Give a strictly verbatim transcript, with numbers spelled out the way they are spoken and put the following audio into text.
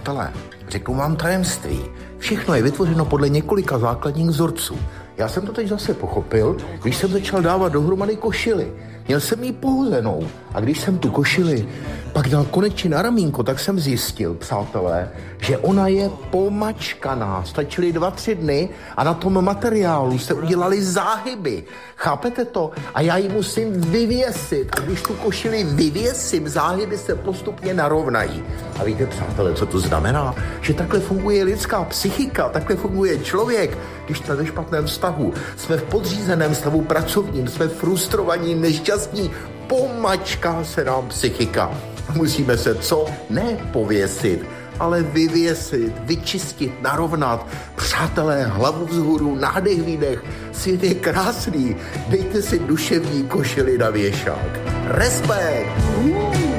Přátelé, řeknu vám tajemství. Všechno je vytvořeno podle několika základních vzorců. Já jsem to teď zase pochopil, když jsem začal dávat dohromady košili. Měl jsem ji pohozenou a když jsem tu košili pak dal konečně na ramínko, tak jsem zjistil, přátelé, že ona je pomačkaná. Stačily dva, tři dny a na tom materiálu se udělaly záhyby. Chápete to? A já ji musím vyvěsit. A když tu košili vyvěsím, záhyby se postupně narovnají. A víte, přátelé, co to znamená? Že takhle funguje lidská psychika, takhle funguje člověk. Když jsme ve špatném vztahu, jsme v podřízeném stavu pracovním, jsme frustrovaní, nešťastní, pomačká se nám psychika. Musíme se co? Ne pověsit, ale vyvěsit, vyčistit, narovnat. Přátelé, hlavu vzhůru, nádech, výdech. Svět je krásný. Dejte si duševní košili na věšák. Respekt!